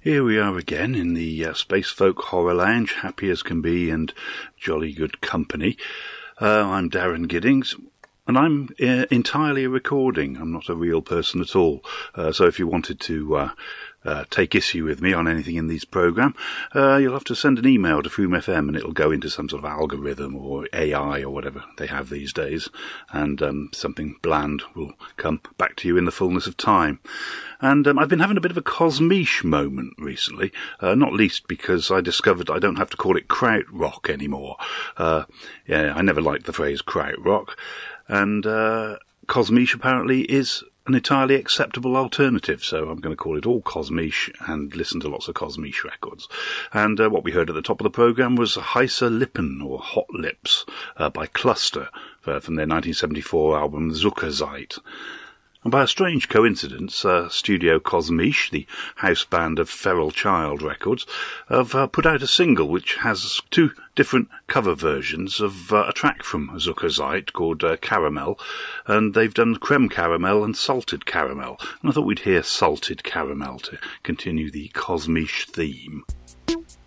Here we are again in the Space Folk Horror Lounge, happy as can be and jolly good company. I'm Darren Giddings, and I'm entirely a recording. I'm not a real person at all. So if you wanted to take issue with me on anything in these programme, you'll have to send an email to Froom FM and it'll go into some sort of algorithm or AI or whatever they have these days, and something bland will come back to you in the fullness of time. And I've been having a bit of a Cosmiche moment recently, not least because I discovered I don't have to call it krautrock anymore. I never liked the phrase krautrock, and Cosmiche apparently is an entirely acceptable alternative, so I'm going to call it all Cosmiche and listen to lots of Cosmiche records. And what we heard at the top of the programme was Heiße Lippen, or Hot Lips, by Cluster, from their 1974 album Zuckerzeit. And by a strange coincidence, Studio Cosmiche, the house band of Feral Child Records, have put out a single which has two different cover versions of a track from Zuckerzeit called Caramel, and they've done Creme Caramel and Salted Caramel, and I thought we'd hear Salted Caramel to continue the Cosmiche theme.